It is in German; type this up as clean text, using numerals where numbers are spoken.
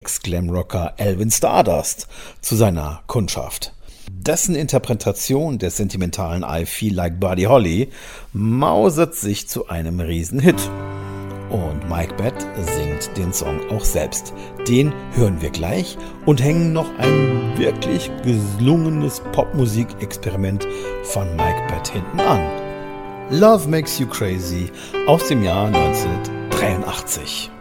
Ex-Glamrocker Alvin Stardust zu seiner Kundschaft. Dessen Interpretation des sentimentalen I Feel Like Buddy Holly mausert sich zu einem Riesenhit. Und Mike Batt singt den Song auch selbst. Den hören wir gleich und hängen noch ein wirklich gelungenes Popmusik-Experiment von Mike Batt hinten an. Love Makes You Crazy aus dem Jahr 1983.